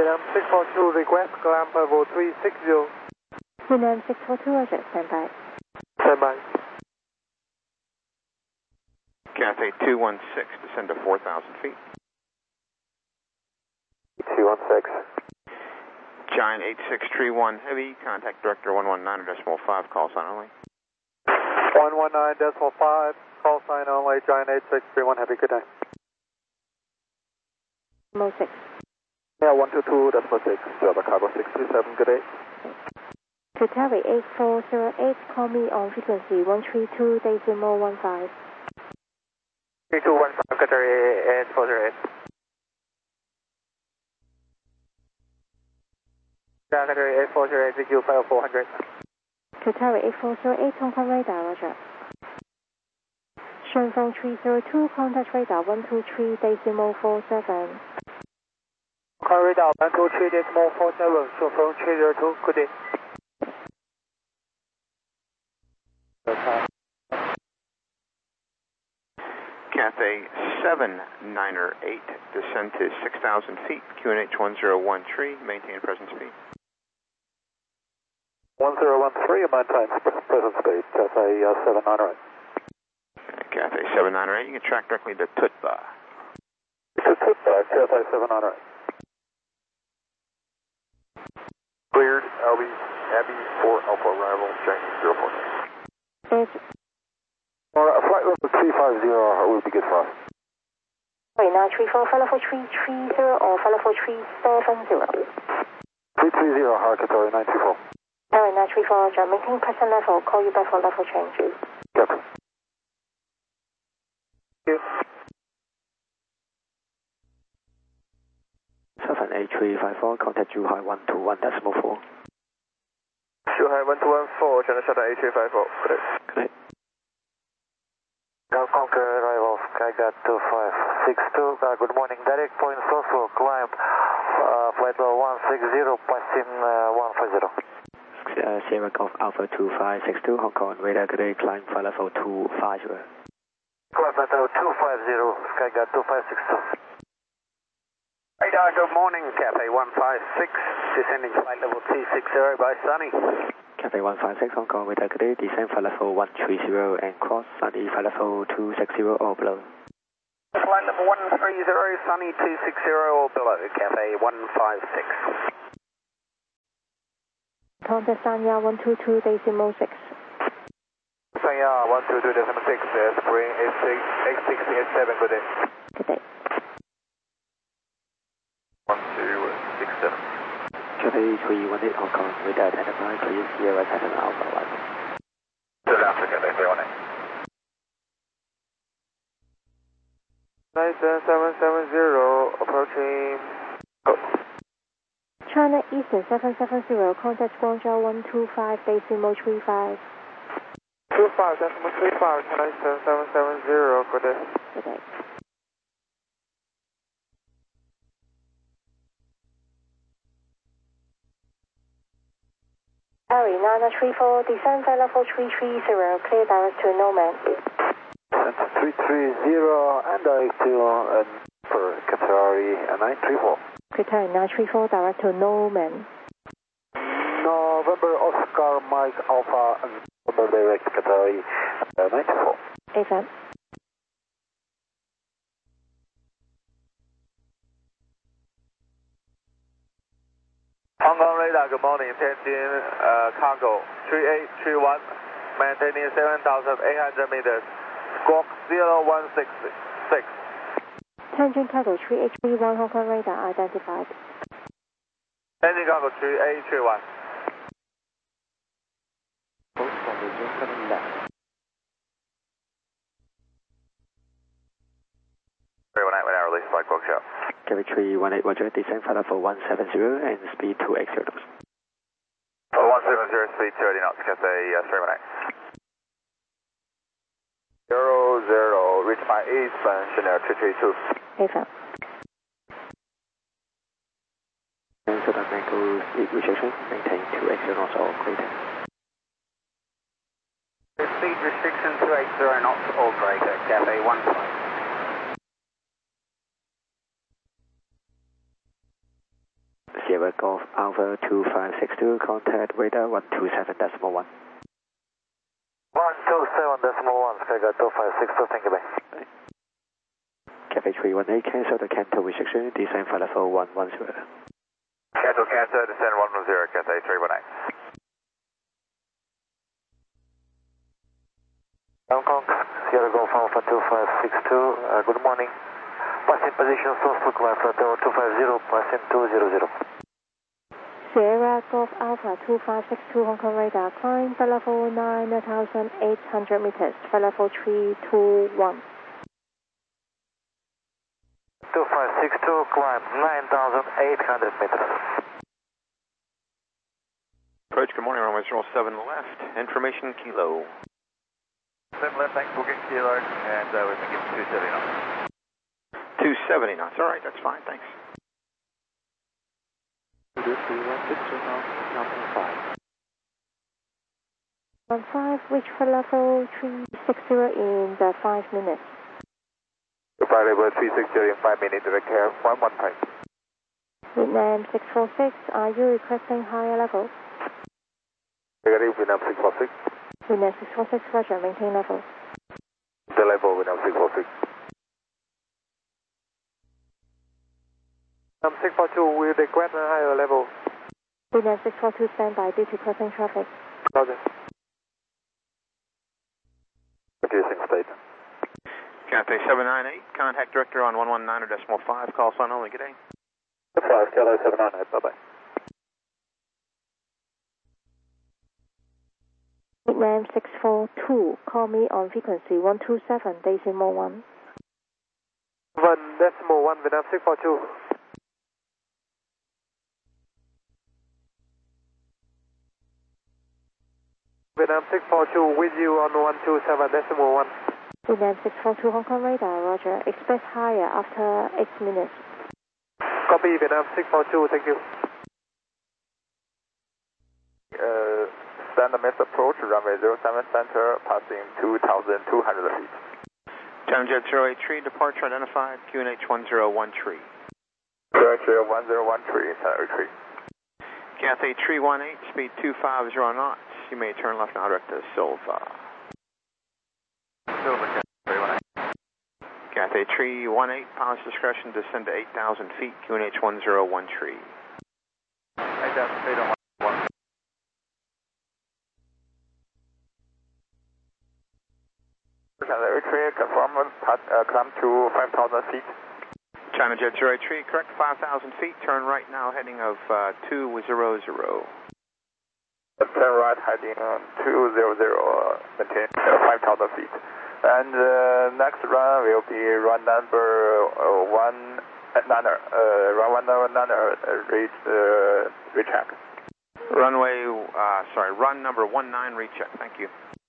Vietnam 642, request climb level 360. Vietnam 642, roger, stand by. Stand by. Cathay 216, descend to 4,000 feet. 216. Giant 8631 Heavy, contact director 119.5, call sign only. 119.5, call sign only, Giant 8631 Heavy, good day. Mo 6. Yeah, 122.6, Java Cargo 637, good day. Qatari 8408, call me on frequency 132.15. 3215, Qatari 8408. Qatari 8408, VQ 5400. Qatari 8408, Hong Kong radar, roger. 顺风302, contact radar 123.47. Car radar 123.47, 顺风302, good day. Cathay 7908, descend to 6,000 feet, QNH 1013, maintain present speed. 1013, maintain present speed, Cathay 7908. Cathay 7908, you can track directly to Tutba. To Tutba, Cathay 7908. Cleared, Abbey 4 Alpha arrival, Chinese 049. Flight level 350 will be good for us. Sorry, 934, flight level 330 or flight level 370? 330, Qatari 924. Sorry, 934, roger, maintain present level, call you back for level change. Yep. Thank you. 78354, contact Zhuhai 121.4. Zhuhai 1214, China Shutter 8354, good day. Good day. Now Conquer arrival, Skyguard 2562, good morning, direct point Soslo, climb, flight level 160, passing 150. Sierra Golf Alpha 2562, Hong Kong radar, good day, climb flight level 250. Climb flight level 250, Skyguard 2562. Radar, good morning, Cathay 156, descending flight level 260 by Sunny. Cathay 156, Hong Kong radar, good day, descend flight level 130 and cross Sunny flight level 260 or below. Flight level 130, Sunny 260 or below, Cathay 156. Contact Sanya 122.6. Sanya 122.6, Spring 8687, good day. Good day. 1267. Cathay 318, Hong Kong radar, identify, clear Sierra Titan Alpha 1. South Africa, Cathay 318. 97770, approaching. Go. China Eastern 770, contact Guangzhou 125.35. 25.35, China Eastern 770, good day. Good day. Harry 934, descend flight level 330, clear direct to Norman. 330 and direct to for Qatari 934. Qatari 934, direct to Norman. November Oscar Mike Alpha and November direct Qatari 924. FM. Hong Kong radar, good morning, Tianjin cargo 3831, maintaining 7,800 meters, squawk 0166. Tianjin cargo 3831, Hong Kong radar identified. Tianjin cargo 3831. Post formation 7 left. 318 with our release flight clock show. Cathay 318, roger, descend flight level 170 and speed 280 knots. 170, speed 280 knots, Cathay 318. 00, reach my eastbound, Chanel 232. FM. And so that mango speed restriction, maintain 280 knots or greater. Speed restriction 280 knots or greater, Cathay 15. Sierra Golf Alpha 2562, contact radar 127.1. 127.1, Skyguard 2562, thank you, bye. Cafe 318, cancel the Canto restriction, descend flight level 110. Cancel, descend 110, Cathay 318. Hong Kong, Sierra Golf Alpha 2562, good morning. Passing position, source to climb flight level 250, passing 200. Sierra Golf Alpha 2562 Hong Kong radar, climb flight level 9,800 meters, flight level 321. 2562, climb 9,800 meters. Approach, good morning, runway 07 left, information kilo. 7 left, thanks, booking kilo, and we're thinking 270 knots. 270 knots, alright, that's fine, thanks. 15, reach flight level 360 in the 5 minutes. Flight level 360 in 5 minutes, direct air 115. Vietnam 646, are you requesting higher level? Negative, Vietnam 646. Vietnam 646, roger, maintain level. The level, Vietnam 646. Vietnam 642, will request a higher level. Vietnam 642, stand by due to crossing traffic. Roger. Producing state. Cathay 798, contact director on 119.5, call sign only, good day. 5, Cathay 798, bye-bye. Vietnam 642, call me on frequency 127, decimal 1. 1.1, Vietnam 642. Vietnam 642, with you on 127.1. Vietnam 642 Hong Kong radar, roger. Expect higher after 8 minutes. Copy, Vietnam 642, thank you. Stand missed approach, runway 07 center, passing 2,200 feet. Channel Jet 083, departure identified, QNH 1013. QNH 1013, center retreat. Cathay 318, speed 250 knots. You may turn left now direct to Silva. Silva, Cathay 318, pilot's discretion, descend to 8,000 feet, QNH 1013. 8,000 feet on 1. Cathay retreat, confirm, climb to 5,000 feet. China Jet 083, correct, 5,000 feet, turn right now, heading of 200. Turn right, heading 200, maintain 5,000 feet. And next run will be run number 19, recheck. Run number 19, recheck, thank you.